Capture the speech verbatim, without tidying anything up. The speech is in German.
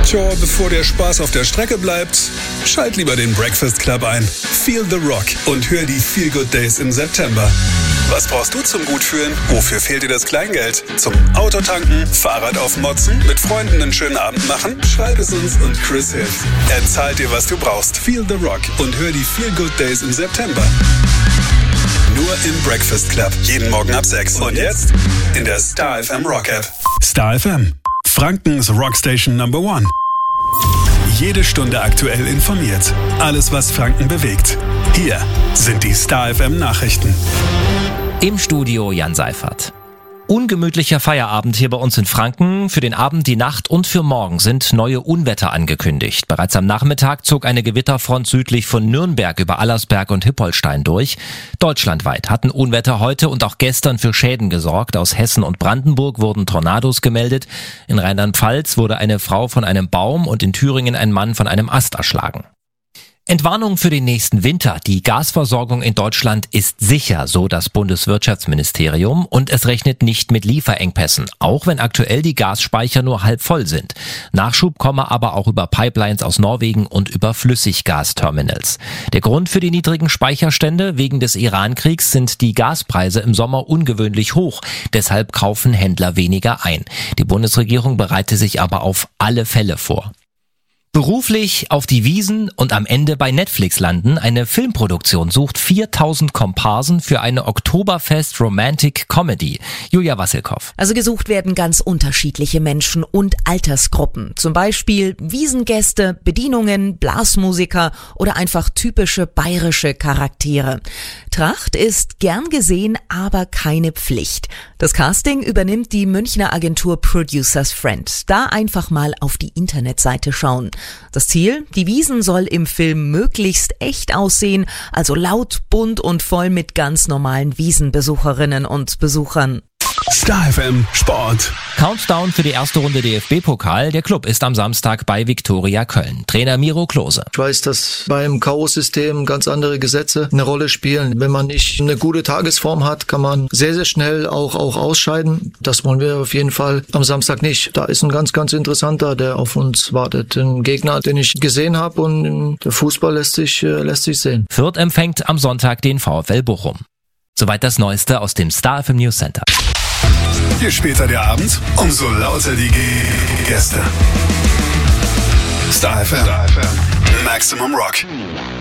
Tja, bevor der Spaß auf der Strecke bleibt, schalt lieber den Breakfast Club ein. Feel the Rock und hör die Feel Good Days im September. Was brauchst du zum Gutfühlen? Wofür fehlt dir das Kleingeld? Zum Autotanken, Fahrrad aufmotzen, mit Freunden einen schönen Abend machen? Schreib es uns und Chris hilft. Er zahlt dir, was du brauchst. Feel the Rock und hör die Feel Good Days im September. Nur im Breakfast Club. Jeden Morgen ab sechs. Und jetzt in der Star F M Rock App. Star F M. Frankens Rockstation Number One. Jede Stunde aktuell informiert. Alles, was Franken bewegt. Hier sind die Star F M Nachrichten. Im Studio Jan Seifert. Ungemütlicher Feierabend hier bei uns in Franken. Für den Abend, die Nacht und für morgen sind neue Unwetter angekündigt. Bereits am Nachmittag zog eine Gewitterfront südlich von Nürnberg über Allersberg und Hippolstein durch. Deutschlandweit hatten Unwetter heute und auch gestern für Schäden gesorgt. Aus Hessen und Brandenburg wurden Tornados gemeldet. In Rheinland-Pfalz wurde eine Frau von einem Baum und in Thüringen ein Mann von einem Ast erschlagen. Entwarnung für den nächsten Winter. Die Gasversorgung in Deutschland ist sicher, so das Bundeswirtschaftsministerium, und es rechnet nicht mit Lieferengpässen, auch wenn aktuell die Gasspeicher nur halb voll sind. Nachschub komme aber auch über Pipelines aus Norwegen und über Flüssiggasterminals. Der Grund für die niedrigen Speicherstände wegen des Iran-Kriegs sind die Gaspreise im Sommer ungewöhnlich hoch. Deshalb kaufen Händler weniger ein. Die Bundesregierung bereite sich aber auf alle Fälle vor. Beruflich auf die Wiesn und am Ende bei Netflix landen. Eine Filmproduktion sucht viertausend Komparsen für eine Oktoberfest Romantic Comedy. Julia Wassilkow. Also gesucht werden ganz unterschiedliche Menschen und Altersgruppen. Zum Beispiel Wiesngäste, Bedienungen, Blasmusiker oder einfach typische bayerische Charaktere. Tracht ist gern gesehen, aber keine Pflicht. Das Casting übernimmt die Münchner Agentur Producers Friend. Da einfach mal auf die Internetseite schauen. Das Ziel? Die Wiesn soll im Film möglichst echt aussehen, also laut, bunt und voll mit ganz normalen Wiesenbesucherinnen und Besuchern. Star F M Sport. Countdown für die erste Runde D F B-Pokal. Der Club ist am Samstag bei Viktoria Köln. Trainer Miro Klose. Ich weiß, dass beim K O-System ganz andere Gesetze eine Rolle spielen. Wenn man nicht eine gute Tagesform hat, kann man sehr, sehr schnell auch, auch ausscheiden. Das wollen wir auf jeden Fall am Samstag nicht. Da ist ein ganz, ganz interessanter, der auf uns wartet. Ein Gegner, den ich gesehen habe, und der Fußball lässt sich, lässt sich sehen. Fürth empfängt am Sonntag den VfL Bochum. Soweit das Neueste aus dem Star F M News Center. Je später der Abend, umso lauter die Gäste. Star F M. Maximum Rock.